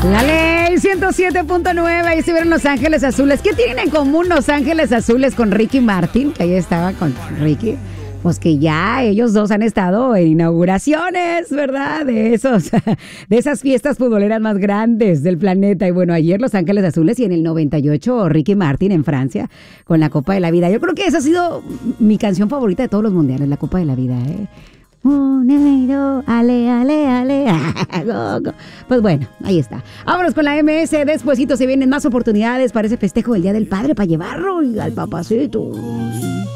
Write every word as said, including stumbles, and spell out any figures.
La Ley ciento siete punto nueve, ahí se vieron Los Ángeles Azules. ¿Qué tienen en común Los Ángeles Azules con Ricky Martin? Que ahí estaba con Ricky. Pues que ya ellos dos han estado en inauguraciones, ¿verdad? De esos, de esas fiestas futboleras más grandes del planeta. Y bueno, ayer Los Ángeles Azules y en el noventa y ocho Ricky Martin en Francia con la Copa de la Vida. Yo creo que esa ha sido mi canción favorita de todos los mundiales, la Copa de la Vida, ¿eh? Uneiro, ale, ale, ale. Go, go. Pues bueno, ahí está. Vámonos con la M S. Despuesito se vienen más oportunidades para ese festejo del Día del Padre para llevarlo al papacito.